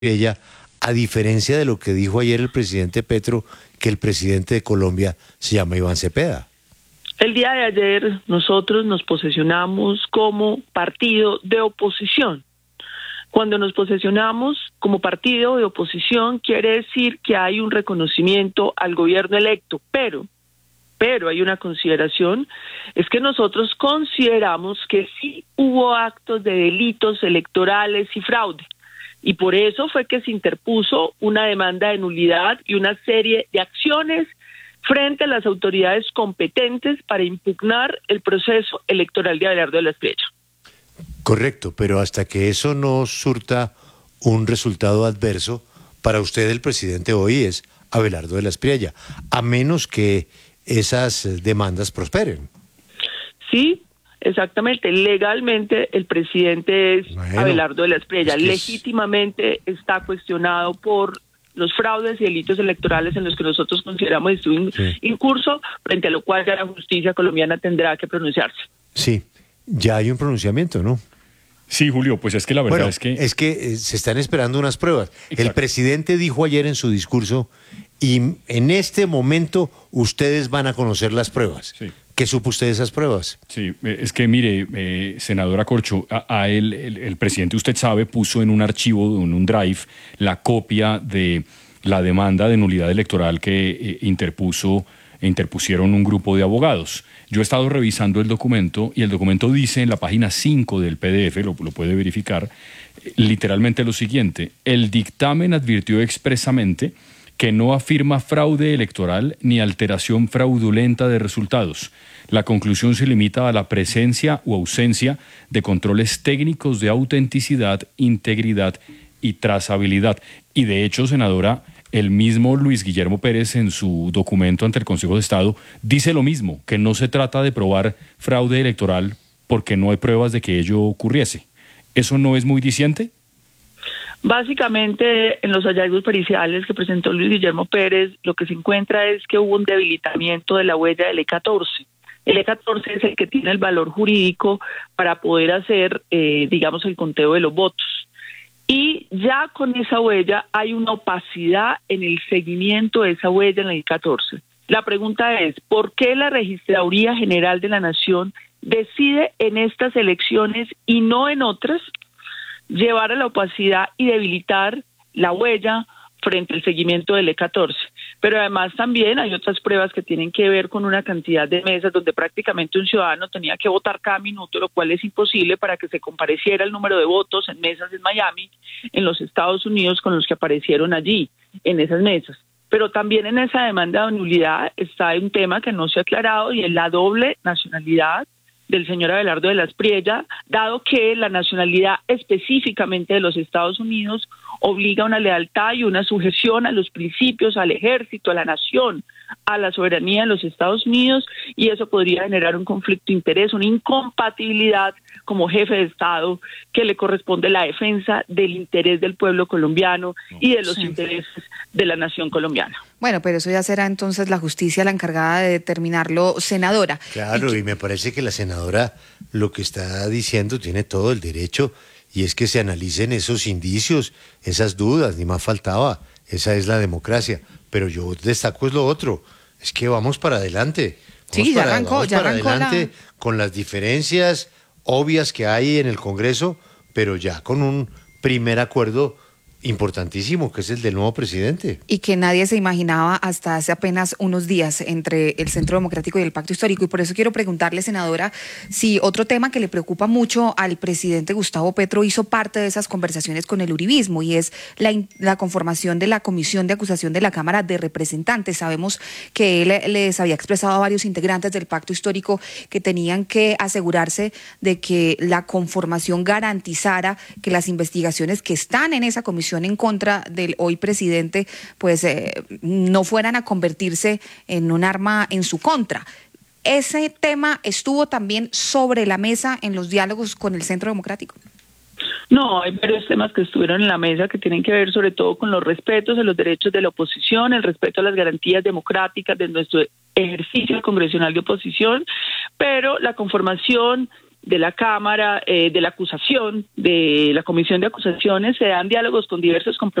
ella, a diferencia de lo que dijo ayer el presidente Petro, que el presidente de Colombia se llama Iván Cepeda. El día de ayer nosotros nos posesionamos como partido de oposición. Cuando nos posesionamos como partido de oposición quiere decir que hay un reconocimiento al gobierno electo, pero hay una consideración, es que nosotros consideramos que sí hubo actos de delitos electorales y fraude. Y por eso fue que se interpuso una demanda de nulidad y una serie de acciones frente a las autoridades competentes para impugnar el proceso electoral de Abelardo de la Espriella. Correcto, pero hasta que eso no surta un resultado adverso, para usted el presidente hoy es Abelardo de la Espriella, a menos que esas demandas prosperen. Sí, exactamente. Legalmente el presidente es Abelardo de la Espriella. Legítimamente está cuestionado por los fraudes y delitos electorales en los que nosotros consideramos estuvo incurso, frente a lo cual ya la justicia colombiana tendrá que pronunciarse. Sí, ya hay un pronunciamiento, ¿no? Sí, Julio, pues es que la verdad es que se están esperando unas pruebas. Exacto. El presidente dijo ayer en su discurso, y en este momento ustedes van a conocer las pruebas. Sí. ¿Qué supo usted de esas pruebas? Sí, es que mire, senadora Corcho, a él, el presidente, usted sabe, puso en un archivo, en un drive, la copia de la demanda de nulidad electoral que interpusieron un grupo de abogados. Yo he estado revisando el documento y el documento dice en la página 5 del PDF, lo puede verificar, literalmente lo siguiente: el dictamen advirtió expresamente que no afirma fraude electoral ni alteración fraudulenta de resultados. La conclusión se limita a la presencia o ausencia de controles técnicos de autenticidad, integridad y trazabilidad. Y de hecho, senadora, el mismo Luis Guillermo Pérez en su documento ante el Consejo de Estado dice lo mismo, que no se trata de probar fraude electoral porque no hay pruebas de que ello ocurriese. ¿Eso no es muy diciente? Básicamente, en los hallazgos periciales que presentó Luis Guillermo Pérez, lo que se encuentra es que hubo un debilitamiento de la huella del E14. El E14 es el que tiene el valor jurídico para poder hacer, digamos, el conteo de los votos. Y ya con esa huella hay una opacidad en el seguimiento de esa huella en el E14. La pregunta es, ¿por qué la Registraduría General de la Nación decide en estas elecciones y no en otras llevar a la opacidad y debilitar la huella frente al seguimiento del E14? Pero además también hay otras pruebas que tienen que ver con una cantidad de mesas donde prácticamente un ciudadano tenía que votar cada minuto, lo cual es imposible para que se compareciera el número de votos en mesas en Miami, en los Estados Unidos, con los que aparecieron allí, en esas mesas. Pero también en esa demanda de nulidad está un tema que no se ha aclarado y es la doble nacionalidad del señor Abelardo de la Espriella, dado que la nacionalidad específicamente de los Estados Unidos obliga a una lealtad y una sujeción a los principios, al ejército, a la nación, a la soberanía de los Estados Unidos, y eso podría generar un conflicto de interés, una incompatibilidad como jefe de Estado que le corresponde la defensa del interés del pueblo colombiano y de los intereses de la nación colombiana. Bueno, pero eso ya será entonces la justicia la encargada de determinarlo, senadora. Claro, y me parece que la senadora lo que está diciendo tiene todo el derecho, y es que se analicen esos indicios, esas dudas, ni más faltaba. Esa es la democracia. Pero yo destaco es lo otro, es que vamos para adelante. Sí, ya arrancó adelante con las diferencias obvias que hay en el Congreso, pero ya con un primer acuerdo importantísimo, que es el del nuevo presidente. Y que nadie se imaginaba hasta hace apenas unos días entre el Centro Democrático y el Pacto Histórico. Y por eso quiero preguntarle, senadora, si otro tema que le preocupa mucho al presidente Gustavo Petro hizo parte de esas conversaciones con el uribismo, y es la conformación de la Comisión de Acusación de la Cámara de Representantes. Sabemos que él les había expresado a varios integrantes del Pacto Histórico que tenían que asegurarse de que la conformación garantizara que las investigaciones que están en esa comisión en contra del hoy presidente, pues no fueran a convertirse en un arma en su contra. ¿Ese tema estuvo también sobre la mesa en los diálogos con el Centro Democrático? No, hay varios temas que estuvieron en la mesa que tienen que ver sobre todo con los respetos de los derechos de la oposición, el respeto a las garantías democráticas de nuestro ejercicio congresional de oposición, pero la conformación de la Cámara, de la acusación, de la Comisión de Acusaciones, se dan diálogos con diversos